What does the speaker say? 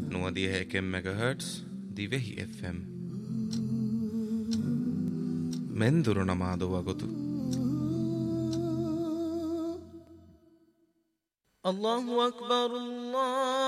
91 MHz ದಿವೆಹಿ FM ಮೆಂದುರುಣ ಮಾದುವಗುತು. الله أكبر الله